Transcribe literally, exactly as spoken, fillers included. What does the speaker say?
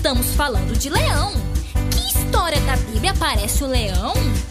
Estamos falando de leão. Que história da Bíblia aparece o leão?